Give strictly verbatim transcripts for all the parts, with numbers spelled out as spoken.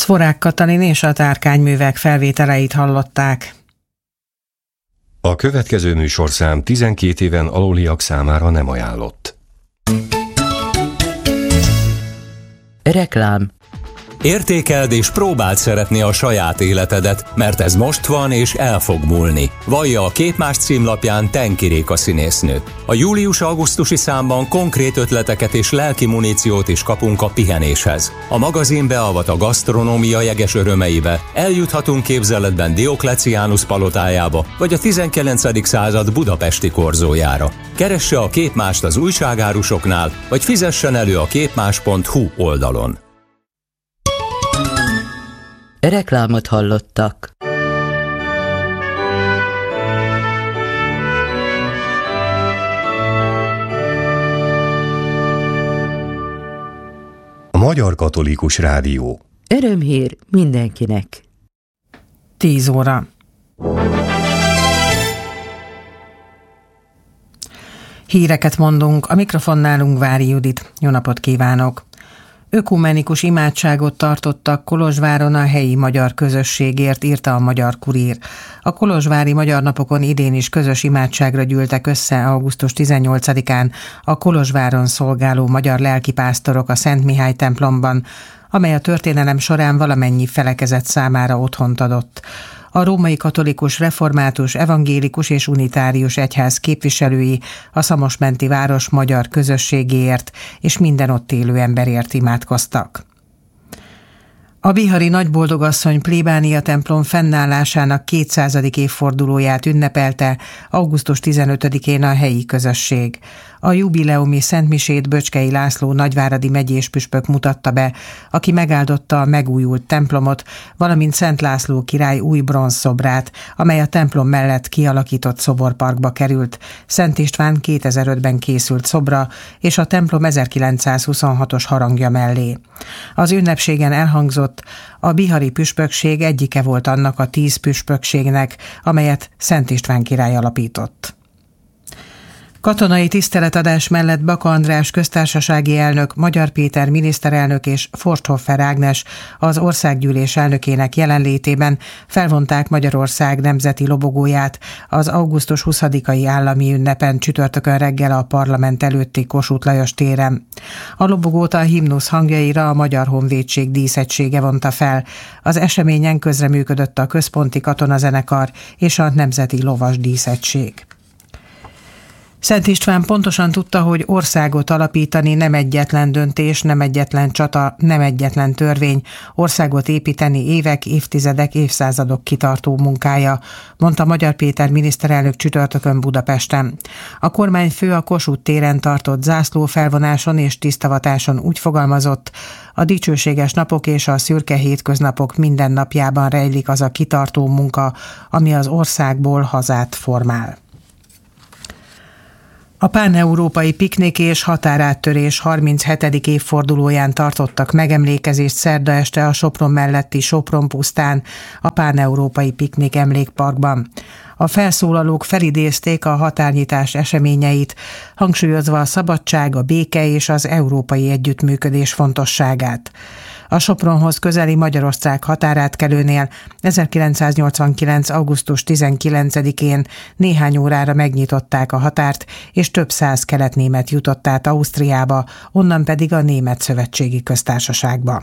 Szvorák Katalin és a Tárkányművek felvételeit hallották. A következő műsorszám tizenkét éven aluliak számára nem ajánlott. Reklám. Értékeld és próbáld szeretni a saját életedet, mert ez most van és el fog múlni. Vallja a Képmás címlapján Tenki Réka színésznő. A július-augusztusi számban konkrét ötleteket és lelki muníciót is kapunk a pihenéshez. A magazin beavat a gasztronómia jeges örömeibe, eljuthatunk képzeletben Diokleciánus palotájába, vagy a tizenkilencedik század budapesti korzójára. Keresse a Képmást az újságárusoknál, vagy fizessen elő a képmás pont hu oldalon. Reklámot hallottak. A Magyar Katolikus Rádió. Örömhír mindenkinek. tíz óra. Híreket mondunk, a mikrofonnál Ungvári Judit. Jó napot kívánok! Ökumenikus imádságot tartottak Kolozsváron a helyi magyar közösségért, írta a Magyar Kurír. A kolozsvári magyar napokon idén is közös imádságra gyűltek össze augusztus tizennyolcadikán a Kolozsváron szolgáló magyar lelkipásztorok a Szent Mihály templomban, amely a történelem során valamennyi felekezet számára otthont adott. A római katolikus, református, evangélikus és unitárius egyház képviselői a Szamosmenti város magyar közösségéért és minden ott élő emberért imádkoztak. A bihari Nagyboldogasszony plébánia templom fennállásának kétszázadik évfordulóját ünnepelte augusztus tizenötödikén a helyi közösség. A jubileumi szentmisét Böcskei László nagyváradi megyéspüspök mutatta be, aki megáldotta a megújult templomot, valamint Szent László király új bronzszobrát, amely a templom mellett kialakított szoborparkba került. Szent István kétezer-ötben készült szobra és a templom ezerkilencszázhuszonhatos harangja mellé. Az ünnepségen elhangzott: a bihari püspökség egyike volt annak a tíz püspökségnek, amelyet Szent István király alapított. Katonai tiszteletadás mellett Baka András köztársasági elnök, Magyar Péter miniszterelnök és Forsthoffer Ágnes az országgyűlés elnökének jelenlétében felvonták Magyarország nemzeti lobogóját az augusztus huszadikai állami ünnepen csütörtökön reggel a parlament előtti Kossuth Lajos téren. A lobogót a himnusz hangjaira a Magyar Honvédség díszegysége vonta fel. Az eseményen közreműködött a Központi Katonazenekar és a Nemzeti Lovas Díszegység. Szent István pontosan tudta, hogy országot alapítani nem egyetlen döntés, nem egyetlen csata, nem egyetlen törvény, országot építeni évek, évtizedek, évszázadok kitartó munkája, mondta Magyar Péter miniszterelnök csütörtökön Budapesten. A kormányfő a Kossuth téren tartott zászlófelvonáson és tisztavatáson úgy fogalmazott: a dicsőséges napok és a szürke hétköznapok minden napjában rejlik az a kitartó munka, ami az országból hazát formál. A páneurópai piknik és határáttörés harminchetedik évfordulóján tartottak megemlékezést szerda este a Sopron melletti Sopron pusztán, a páneurópai piknik emlékparkban. A felszólalók felidézték a határnyitás eseményeit, hangsúlyozva a szabadság, a béke és az európai együttműködés fontosságát. A Sopronhoz közeli Magyarország határátkelőnél ezerkilencszáznyolcvankilenc. augusztus tizenkilencedikén néhány órára megnyitották a határt, és több száz keletnémet jutott át Ausztriába, onnan pedig a Német Szövetségi Köztársaságba.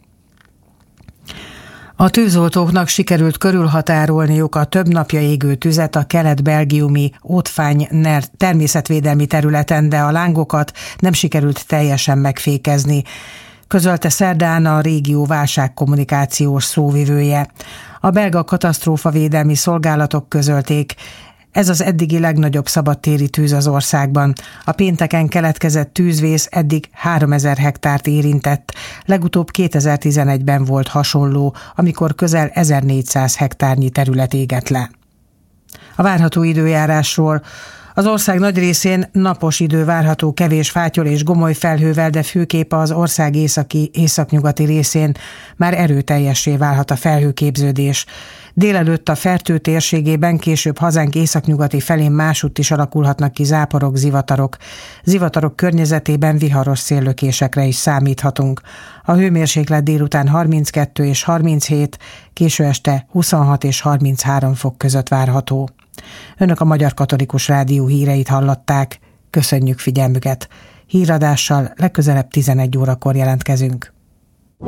A tűzoltóknak sikerült körülhatárolniuk a több napja égő tüzet a kelet-belgiumi Hautefány természetvédelmi területen, de a lángokat nem sikerült teljesen megfékezni, közölte szerdán a régió válságkommunikációs szóvivője. A belga katasztrófavédelmi szolgálatok közölték, ez az eddigi legnagyobb szabadtéri tűz az országban. A pénteken keletkezett tűzvész eddig háromezer hektárt érintett, legutóbb kétezer-tizenegyben volt hasonló, amikor közel ezernégyszáz hektárnyi terület égett le. A várható időjárásról: Az ország nagy részén napos idő várható, kevés fátyol és gomoly felhővel, de főképp az ország északi, északnyugati részén már erőteljessé válhat a felhőképződés. Délelőtt a Fertő térségében, később hazánk északnyugati felén másutt is alakulhatnak ki záporok, zivatarok. Zivatarok környezetében viharos széllökésekre is számíthatunk. A hőmérséklet délután harminckettő és harminchét, késő este huszonhat és harminchárom fok között várható. Önök a Magyar Katolikus Rádió híreit hallották. Köszönjük figyelmüket! Híradással legközelebb tizenegy órakor jelentkezünk.